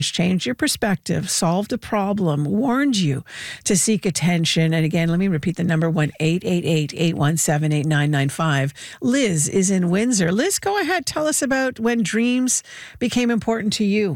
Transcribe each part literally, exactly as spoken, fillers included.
changed your perspective, solved a problem, warned you to seek attention. And again, let me repeat the number, one eight eight eight, eight one seven, eight nine nine five. Liz is in Windsor. Liz, go ahead. Tell us about when dreams became important to you.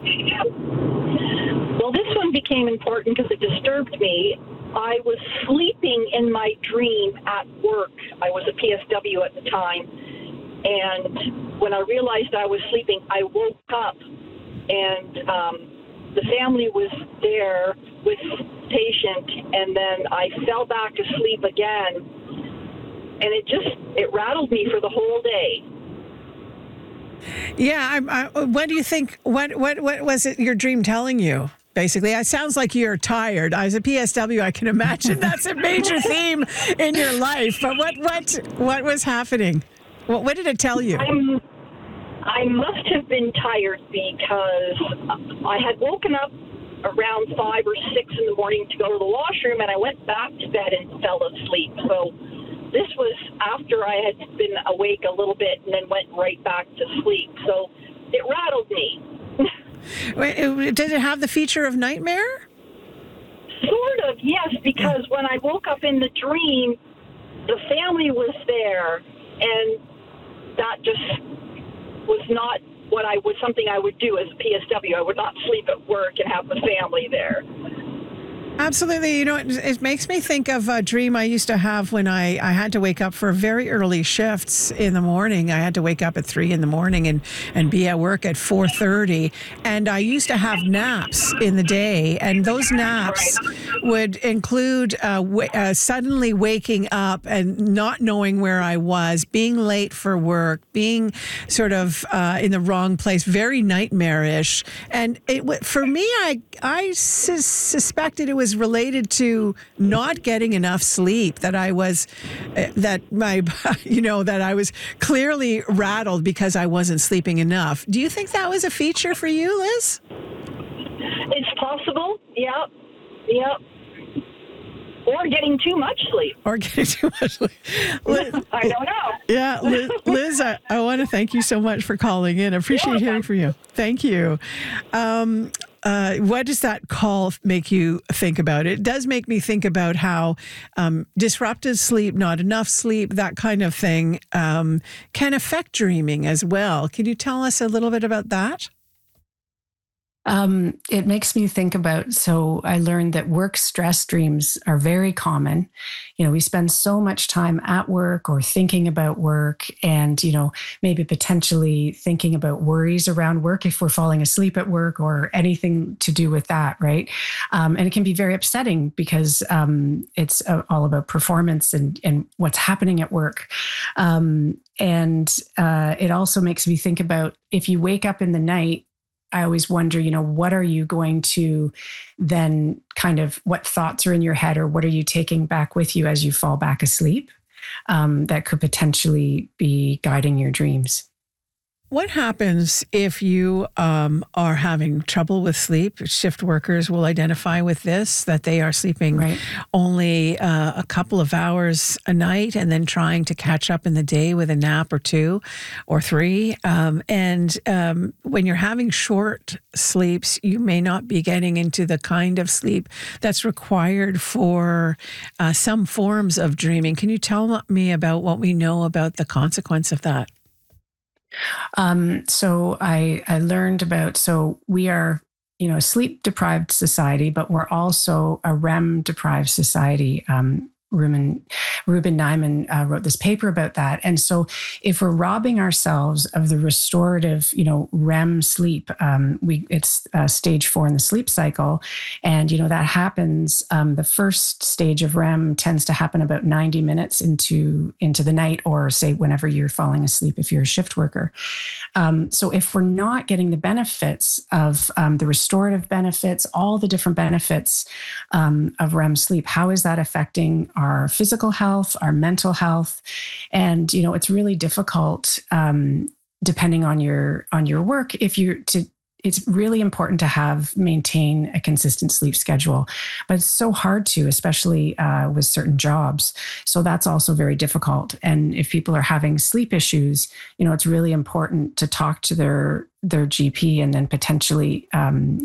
Well, this one became important because it disturbed me. I was sleeping in my dream at work. I was a P S W at the time. And when I realized I was sleeping, I woke up. And um, the family was there with patient, and then I fell back asleep again, and it just, it rattled me for the whole day. Yeah, I, I, what do you think, what, what, what was it your dream telling you? Basically, it sounds like you're tired. As a P S W, I can imagine that's a major theme in your life, but what, what, what was happening? What, what did it tell you? I'm, I must have been tired because I had woken up around five or six in the morning to go to the washroom, and I went back to bed and fell asleep. So this was after I had been awake a little bit and then went right back to sleep. So it rattled me. Did it have the feature of nightmare? Sort of, yes, because when I woke up in the dream, the family was there, and that just was not what I was, something I would do as a P S W. I would not sleep at work and have the family there. Absolutely. You know, it, it makes me think of a dream I used to have when I, I had to wake up for very early shifts in the morning. I had to wake up at three in the morning and, and be at work at four thirty. And I used to have naps in the day. And those naps would include uh, w- uh, suddenly waking up and not knowing where I was, being late for work, being sort of uh, in the wrong place, very nightmarish. And it w- for me, I, I sus- suspected it was related to not getting enough sleep, that I was, uh, that my, you know, that I was clearly rattled because I wasn't sleeping enough. Do you think that was a feature for you, Liz? It's possible. Yep. Yep. Or getting too much sleep. Or getting too much sleep. Liz, I don't know. Yeah, Liz, Liz I, I want to thank you so much for calling in. I appreciate hearing from you. Thank you. Um, Uh, what does that call make you think about? It does make me think about how um, disrupted sleep, not enough sleep, that kind of thing um, can affect dreaming as well. Can you tell us a little bit about that? Um, it makes me think about, so I learned that work stress dreams are very common. You know, we spend so much time at work or thinking about work and, you know, maybe potentially thinking about worries around work if we're falling asleep at work or anything to do with that, right? Um, and it can be very upsetting because um, it's uh, all about performance and, and what's happening at work. Um, and uh, it also makes me think about if you wake up in the night, I always wonder, you know, what are you going to then kind of, what thoughts are in your head or what are you taking back with you as you fall back asleep um, that could potentially be guiding your dreams? What happens if you um, are having trouble with sleep? Shift workers will identify with this, that they are sleeping right. only uh, a couple of hours a night and then trying to catch up in the day with a nap or two or three. Um, and um, when you're having short sleeps, you may not be getting into the kind of sleep that's required for uh, some forms of dreaming. Can you tell me about what we know about the consequence of that? Um, so I, I learned about, so we are, you know, a sleep deprived society, but we're also a R E M deprived society. Um, Ruben, Ruben Nyman uh, wrote this paper about that. And so if we're robbing ourselves of the restorative, you know, R E M sleep, um, we it's uh, stage four in the sleep cycle. And, you know, that happens, um, the first stage of R E M tends to happen about ninety minutes into, into the night, or say whenever you're falling asleep, if you're a shift worker. Um, so if we're not getting the benefits of um, the restorative benefits, all the different benefits um, of R E M sleep, how is that affecting our physical health, our mental health? And, you know, it's really difficult um, depending on your on your work if you to it's really important to have maintain a consistent sleep schedule, but it's so hard to, especially uh, with certain jobs. So that's also very difficult. And if people are having sleep issues, you know, it's really important to talk to their their G P and then potentially um,